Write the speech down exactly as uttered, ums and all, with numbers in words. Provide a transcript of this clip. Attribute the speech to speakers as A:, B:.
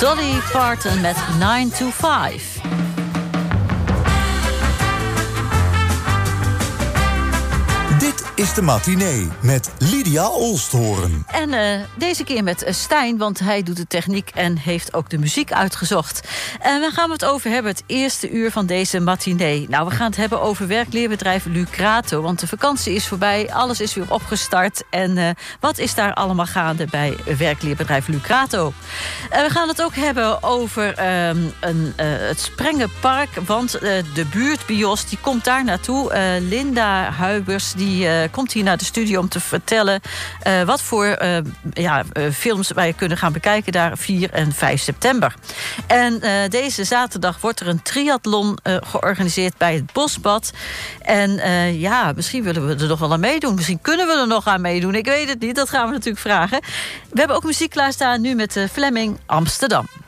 A: Dolly Parton met nine to five.
B: Dit is de matinee met Lydia Oosthoorn.
A: En uh, deze keer met Stijn, want hij doet de techniek en heeft ook de muziek uitgezocht. En we gaan het over hebben, het eerste uur van deze matinee. Nou, we gaan het hebben over werkleerbedrijf Lucrato, want de vakantie is voorbij, alles is weer opgestart. En uh, wat is daar allemaal gaande bij werkleerbedrijf Lucrato? Uh, we gaan het ook hebben over uh, een, uh, het Sprengenpark, want uh, de buurtbios die komt daar naartoe. Uh, Linda Huibers die uh, komt hier naar de studio om te vertellen uh, wat voor uh, ja, uh, films wij kunnen gaan bekijken daar vier en vijf september. En uh, deze zaterdag wordt er een triathlon uh, georganiseerd bij het Bosbad. En uh, ja, misschien willen we er nog wel aan meedoen. Misschien kunnen we er nog aan meedoen. Ik weet het niet, dat gaan we natuurlijk vragen. We hebben ook muziek klaarstaan nu met uh, Fleming Amsterdam.